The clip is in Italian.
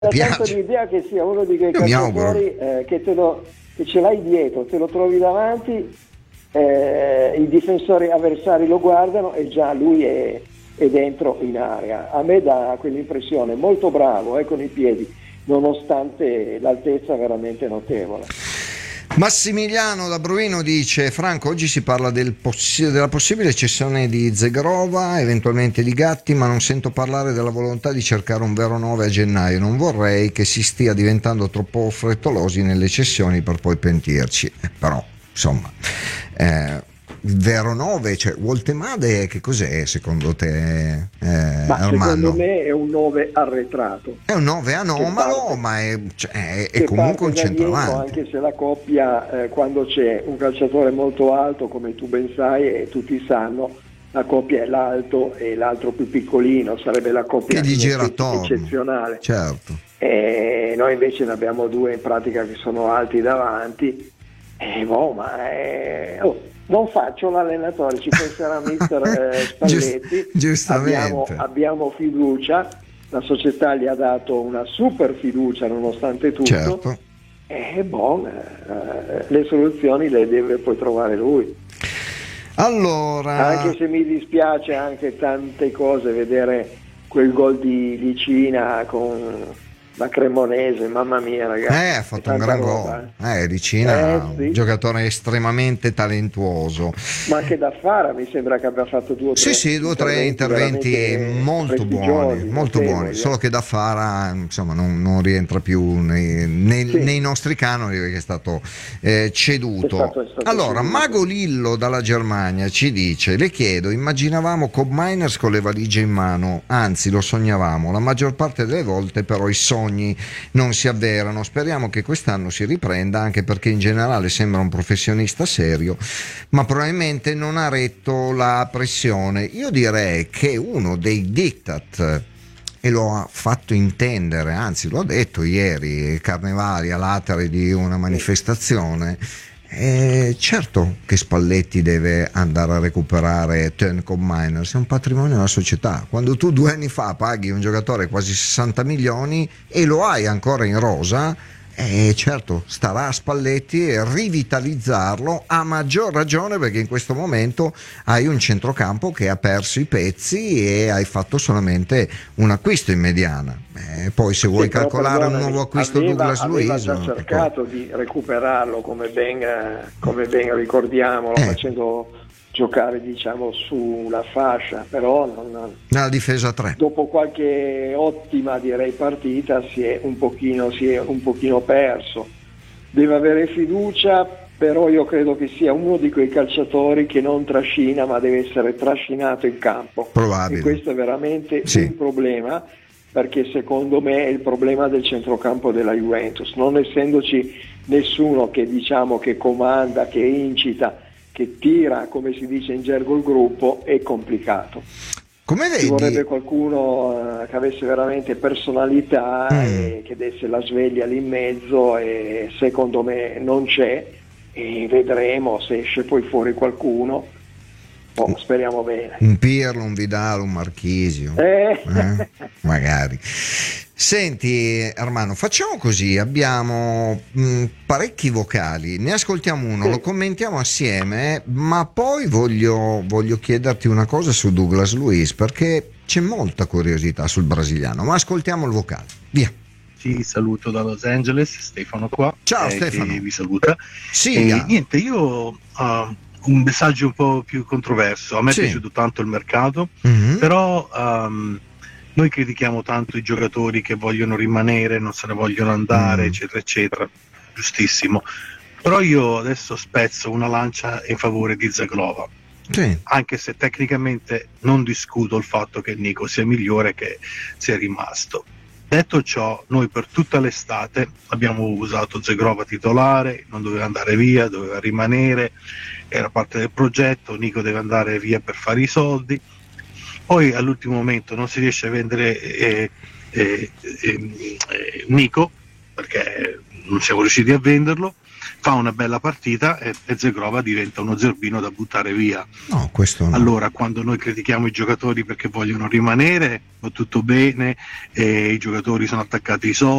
dà tanto piace. l'idea che sia uno di quei Io mi auguro. calciatori che ce l'hai dietro, te lo trovi davanti, i difensori avversari lo guardano e già lui è dentro in area. A me dà quell'impressione, molto bravo con i piedi, nonostante l'altezza veramente notevole. Massimiliano da Bruino dice: Franco, oggi si parla della possibile cessione di Zegrova, eventualmente di Gatti, ma non sento parlare della volontà di cercare un vero 9 a gennaio. Non vorrei che si stia diventando troppo frettolosi nelle cessioni per poi pentirci. Però insomma, il vero 9, cioè Woltemade, che cos'è secondo te, Ma Armando? secondo me è un 9 arretrato. È un 9 anomalo, ma è comunque un Parte da dietro, centravanti. anche se la coppia, quando c'è un calciatore molto alto, come tu ben sai e tutti sanno, la coppia è l'alto e l'altro più piccolino, sarebbe la coppia Che gli gira in effetti attorno. eccezionale. Certo. E noi invece ne abbiamo due in pratica che sono alti davanti. Non faccio l'allenatore, ci penserà mister Spalletti. Giustamente. Abbiamo fiducia, la società gli ha dato una super fiducia nonostante tutto. Certo. Le soluzioni le deve poi trovare lui. Allora, Anche se mi dispiace anche tante cose, vedere quel gol di Licina con la Cremonese, mamma mia ragazzi. ha fatto un gran gol. Licina, sì. un giocatore estremamente talentuoso. Ma anche da Fara mi sembra che abbia fatto due o tre interventi molto buoni, solo che da Fara insomma non rientra più nei nostri canoni perché è stato ceduto. È stato allora, ceduto. Mago Lillo dalla Germania ci dice: le chiedo, immaginavamo Cobb Miners con le valigie in mano, anzi lo sognavamo, la maggior parte delle volte però i sogni non si avverano, speriamo che quest'anno si riprenda, anche perché in generale sembra un professionista serio, ma probabilmente non ha retto la pressione. Io direi che uno dei diktat, e lo ha fatto intendere, anzi lo ha detto ieri Carnevali a latere di una manifestazione, certo che Spalletti deve andare a recuperare Cobb Miners, è un patrimonio della società. Quando tu 2 anni fa paghi un giocatore quasi 60 milioni e lo hai ancora in rosa, certo starà a Spalletti rivitalizzarlo, a maggior ragione perché in questo momento hai un centrocampo che ha perso i pezzi e hai fatto solamente un acquisto in mediana. Poi se vuoi calcolare un nuovo acquisto Douglas Luiz, aveva già cercato di recuperarlo, come ben ricordiamo, facendo giocare diciamo sulla fascia, però nella difesa 3 dopo qualche ottima direi partita si è un pochino perso. Deve avere fiducia, però io credo che sia uno di quei calciatori che non trascina ma deve essere trascinato in campo. Probabile. E questo è veramente un problema, perché secondo me è il problema del centrocampo della Juventus, non essendoci nessuno che diciamo che comanda, che incita, che tira, come si dice in gergo, il gruppo, è complicato. Come vedi? Ci vorrebbe qualcuno che avesse veramente personalità e che desse la sveglia lì in mezzo, e secondo me non c'è, e vedremo se esce poi fuori qualcuno. Speriamo bene. Un Pirlo, un Vidal, un Marchisio, magari. Senti Armando, facciamo così, abbiamo parecchi vocali, ne ascoltiamo uno, lo commentiamo assieme, ma poi voglio chiederti una cosa su Douglas Luiz, perché c'è molta curiosità sul brasiliano, ma ascoltiamo il vocale, via. Sì, saluto da Los Angeles, Stefano qua. Ciao Stefano. Che vi saluta. Sì. Niente, io un messaggio un po' più controverso. A me è piaciuto tanto il mercato, però noi critichiamo tanto i giocatori che vogliono rimanere, non se ne vogliono andare, eccetera, eccetera. Giustissimo. Però io adesso spezzo una lancia in favore di Zegrova. Sì. Anche se tecnicamente non discuto il fatto che Nico sia migliore, che sia rimasto. Detto ciò, noi per tutta l'estate abbiamo usato Zegrova titolare, non doveva andare via, doveva rimanere, era parte del progetto, Nico deve andare via per fare i soldi. Poi all'ultimo momento non si riesce a vendere Nico, perché non siamo riusciti a venderlo, fa una bella partita e Zegrova diventa uno zerbino da buttare via. No, questo no. Allora, quando noi critichiamo i giocatori perché vogliono rimanere, va tutto bene, i giocatori sono attaccati ai soldi,